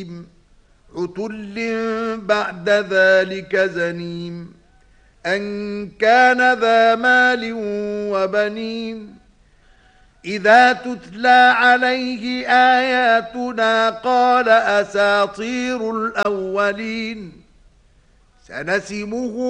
عتل بعد ذلك زنيم أن كان ذا مال وبنين إذا تتلى عليه آياتنا قال أساطير الأولين سنسمه